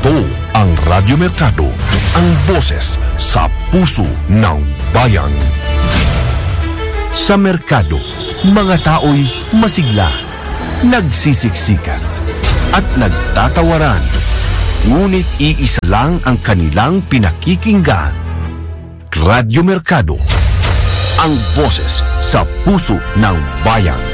Ito ang Radyo Mercado, ang boses sa puso ng bayan. Sa merkado, mga tao'y masigla, nagsisiksikan, at nagtatawaran. Ngunit iisa lang ang kanilang pinakikinggan. Radyo Mercado, ang boses sa puso ng bayan.